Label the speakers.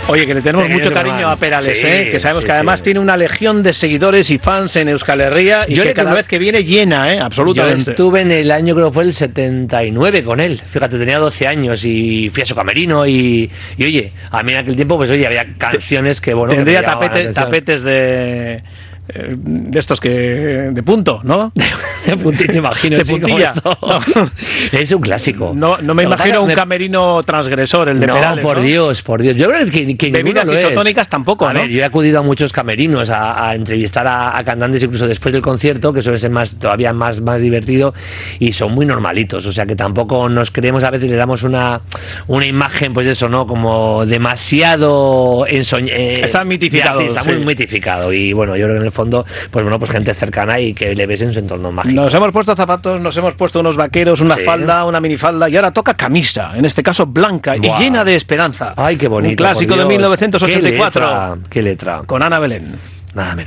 Speaker 1: Oye, que le tenemos mucho cariño a Perales,
Speaker 2: sí,
Speaker 1: que sabemos que además tiene una legión de seguidores y fans en Euskal Herria y que cada vez que viene llena, absolutamente.
Speaker 2: Yo estuve en el año, creo que fue el 79 con él, fíjate, tenía 12 años y fui a su camerino y oye, a mí en aquel tiempo pues oye, había canciones que bueno...
Speaker 1: Tendría tapetes de estos que de punto, ¿no?
Speaker 2: De puntito, imagino.
Speaker 1: De puntilla.
Speaker 2: No. Es un clásico.
Speaker 1: No me imagino un camerino transgresor, el de Perales.
Speaker 2: Por Dios. Yo creo que
Speaker 1: bebidas isotónicas tampoco,
Speaker 2: ¿no? A ver, yo he acudido a muchos camerinos a entrevistar a cantantes incluso después del concierto, que suele ser todavía más divertido, y son muy normalitos, o sea que tampoco nos creemos, a veces le damos una imagen, pues eso, ¿no? Como demasiado
Speaker 1: está mitificado.
Speaker 2: Está muy mitificado, y bueno, yo creo que en el fondo, pues bueno, pues gente cercana y que le ves en su entorno mágico.
Speaker 1: Nos hemos puesto zapatos, nos hemos puesto unos vaqueros, una falda, una minifalda, y ahora toca camisa, en este caso blanca y llena de esperanza.
Speaker 2: Ay, qué bonito.
Speaker 1: Un clásico de 1984.
Speaker 2: ¿Qué letra?
Speaker 1: Con Ana Belén.
Speaker 2: Nada menos.